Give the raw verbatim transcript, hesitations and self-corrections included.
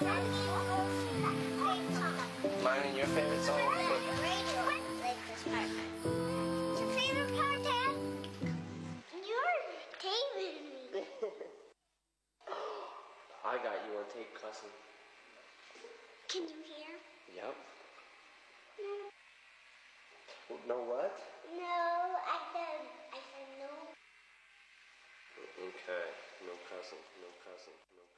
Mine and your favorite song? Like this part. It's your favorite part, Dad? You're taping me. I got you on tape, cousin. Can you hear? Yep. No. No what? No, I said, I said no. Okay. No cousin. No cousin. No cousin.